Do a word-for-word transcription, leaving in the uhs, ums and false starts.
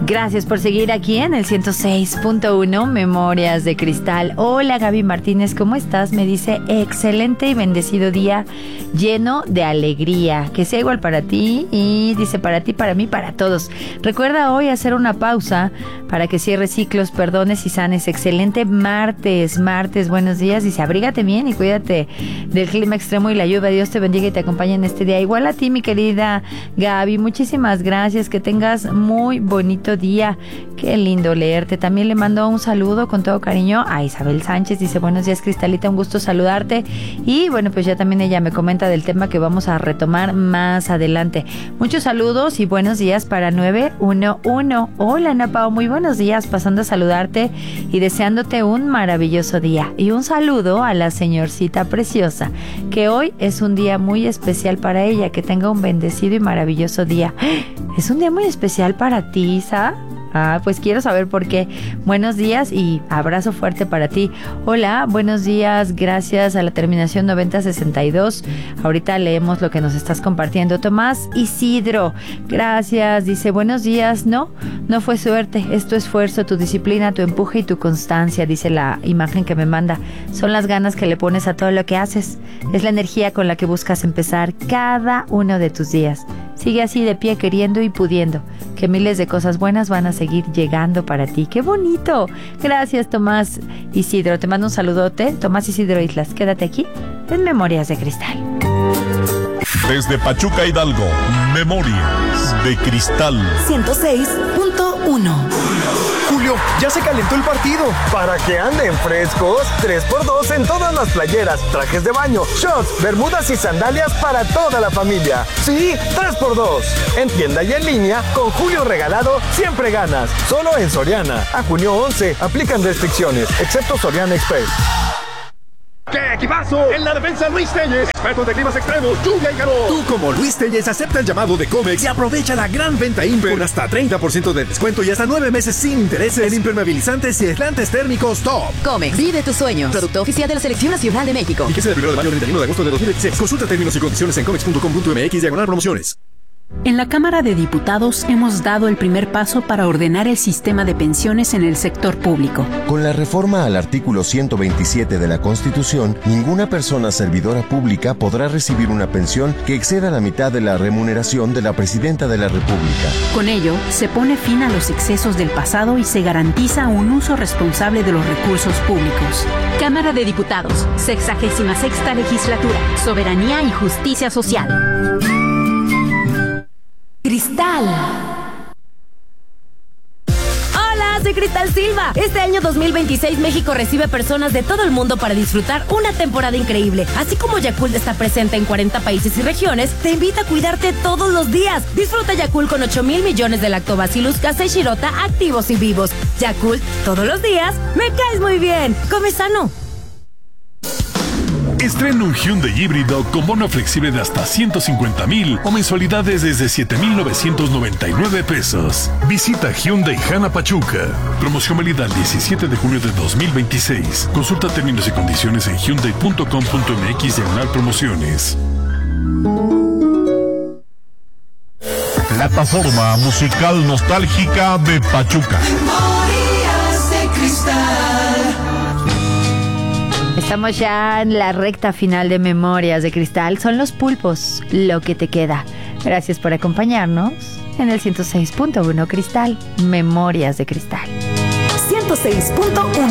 Gracias por seguir aquí en el ciento seis punto uno Memorias de Cristal. Hola Gaby Martínez, ¿cómo estás? Me dice, excelente y bendecido día lleno de alegría. Que sea igual para ti y dice para ti, para mí, para todos. Recuerda hoy hacer una pausa para que cierres ciclos, perdones y sanes. Excelente martes, martes, buenos días. Dice, abrígate bien y cuídate del clima extremo y la lluvia. Dios te bendiga y te acompañe en este día. Igual a ti, mi querida Gaby, muchísimas gracias. Que tengas muy bonito día. Qué lindo leerte. También le mando un saludo con todo cariño a Isabel Sánchez. Dice, buenos días, Cristalita, un gusto saludarte. Y bueno, pues ya también ella me comenta del tema que vamos a retomar más adelante. Muchos saludos y buenos días para nueve uno uno. Hola, Ana Pao, muy buenos días. Pasando a saludarte y deseándote un maravilloso día. Y un saludo a la señorcita preciosa, que hoy es un día muy especial para ella. Que tenga un bendecido y maravilloso día. Es un día muy especial para ti, Isa. Ah, pues quiero saber por qué. Buenos días y abrazo fuerte para ti. Hola, buenos días, gracias a la terminación noventa sesenta y dos. Ahorita leemos lo que nos estás compartiendo. Tomás Isidro, gracias. Dice, buenos días. No, no fue suerte, es tu esfuerzo, tu disciplina, tu empuje y tu constancia. Dice la imagen que me manda. Son las ganas que le pones a todo lo que haces. Es la energía con la que buscas empezar cada uno de tus días. Sigue así de pie, queriendo y pudiendo, que miles de cosas buenas van a seguir llegando para ti. ¡Qué bonito! Gracias, Tomás Isidro. Te mando un saludote. Tomás Isidro Islas, quédate aquí en Memorias de Cristal. Desde Pachuca, Hidalgo, Memorias de Cristal. ciento seis punto uno. Julio, ya se calentó el partido. Para que anden frescos, tres por dos en todas las playeras, trajes de baño, shorts, bermudas y sandalias para toda la familia. Sí, tres por dos. En tienda y en línea, con Julio regalado, siempre ganas. Solo en Soriana. A junio once, aplican restricciones, excepto Soriana Express. ¡Qué equipazo! En la defensa, Luis Telles, experto de climas extremos, lluvia y calor. Tú, como Luis Telles, acepta el llamado de Comex y aprovecha la gran venta Imper con hasta treinta por ciento de descuento y hasta nueve meses sin intereses en impermeabilizantes y aislantes térmicos top. Comex, vive tus sueños. Producto oficial de la Selección Nacional de México. Fíjese del primero de mayo al treinta y uno de agosto de dos mil dieciséis. Consulta términos y condiciones en comex punto com punto mx diagonal promociones. En la Cámara de Diputados hemos dado el primer paso para ordenar el sistema de pensiones en el sector público. Con la reforma al artículo ciento veintisiete de la Constitución, ninguna persona servidora pública podrá recibir una pensión que exceda la mitad de la remuneración de la Presidenta de la República. Con ello, se pone fin a los excesos del pasado y se garantiza un uso responsable de los recursos públicos. Cámara de Diputados, sexagésima sexta legislatura, soberanía y justicia social. Cristal. Hola, soy Cristal Silva. Este año dos mil veintiséis México recibe personas de todo el mundo para disfrutar una temporada increíble. Así como Yakult está presente en cuarenta países y regiones, te invita a cuidarte todos los días. Disfruta Yakult con ocho mil millones de lactobacillus casei shirota activos y vivos. Yakult, todos los días, me caes muy bien. Come sano. Estrena un Hyundai híbrido con bono flexible de hasta ciento cincuenta mil o mensualidades desde siete mil novecientos noventa y nueve pesos. Visita Hyundai Jana Pachuca. Promoción válida el diecisiete de junio de dos mil veintiséis. Consulta términos y condiciones en hyundai punto com punto mx diagonal promociones. Plataforma musical nostálgica de Pachuca. Memorias de Cristal. Estamos ya en la recta final de Memorias de Cristal. Son los pulpos, lo que te queda. Gracias por acompañarnos en el ciento seis punto uno Cristal, Memorias de Cristal. ciento seis punto uno